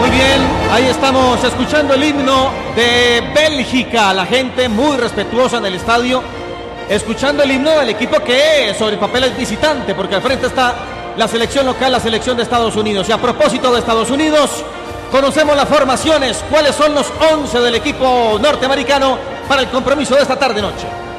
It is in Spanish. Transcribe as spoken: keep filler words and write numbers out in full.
bien, ahí estamos escuchando el himno de Bélgica, la gente muy respetuosa en el estadio, escuchando el himno del equipo que sobre el papel es visitante, porque al frente está la selección local, la selección de Estados Unidos. Y a propósito de Estados Unidos, conocemos las formaciones, cuáles son los once del equipo norteamericano para el compromiso de esta tarde-noche.